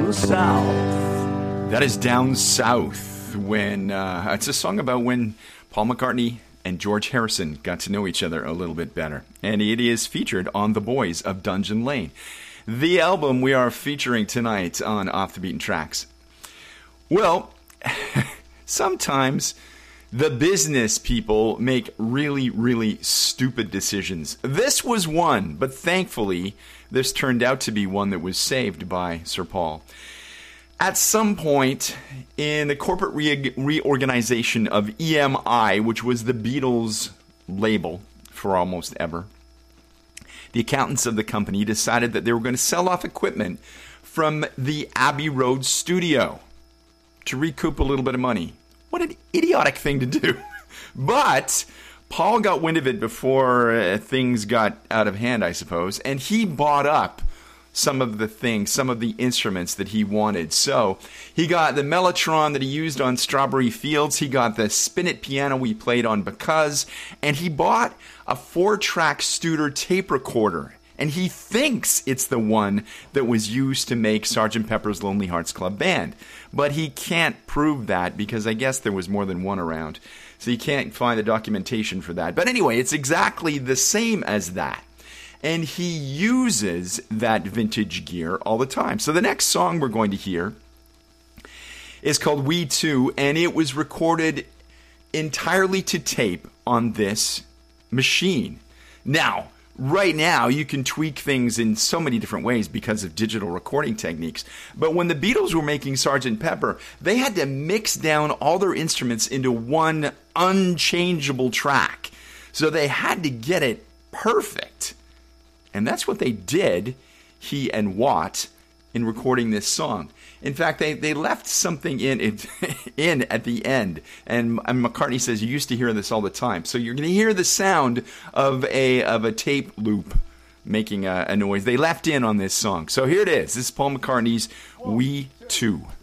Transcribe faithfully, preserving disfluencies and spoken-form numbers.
Down South. That is Down South. When uh, it's a song about when Paul McCartney and George Harrison got to know each other a little bit better. And it is featured on The Boys of Dungeon Lane, the album we are featuring tonight on Off the Beaten Tracks. Well, sometimes the business people make really, really stupid decisions. This was one, but thankfully, this turned out to be one that was saved by Sir Paul. At some point in the corporate re- reorganization of E M I, which was the Beatles label for almost ever, the accountants of the company decided that they were going to sell off equipment from the Abbey Road studio to recoup a little bit of money. What an idiotic thing to do. But Paul got wind of it before uh, things got out of hand, I suppose, and he bought up some of the things, some of the instruments that he wanted. So he got the Mellotron that he used on Strawberry Fields. He got the Spin-It piano we played on Because. And he bought a four-track Studer tape recorder. And he thinks it's the one that was used to make Sergeant Pepper's Lonely Hearts Club Band. But he can't prove that because I guess there was more than one around. So you can't find the documentation for that. But anyway, it's exactly the same as that. And he uses that vintage gear all the time. So the next song we're going to hear is called We Two, and it was recorded entirely to tape on this machine. Now, right now, you can tweak things in so many different ways because of digital recording techniques. But when the Beatles were making Sergeant Pepper, they had to mix down all their instruments into one unchangeable track. So they had to get it perfect. And that's what they did, he and Watt, in recording this song. In fact, they, they left something in, in at the end. And, and McCartney says, you used to hear this all the time. So you're going to hear the sound of a of a tape loop making a, a noise. They left in on this song. So here it is. This is Paul McCartney's We Two.